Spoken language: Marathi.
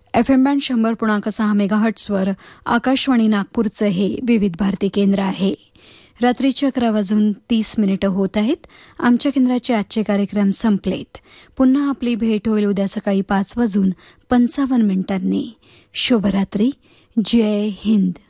FM बँड 100.6 मेगाहर्ट्झवर आकाशवाणी नागपूरचं हे विविध भारती केंद्र आहे. रात्रीचे 11:30 होत आहेत. आमच्या केंद्राचे आजचे कार्यक्रम संपलेत. पुन्हा आपली भेट होईल उद्या सकाळी 5:55 शुभरात्री. जय हिंद.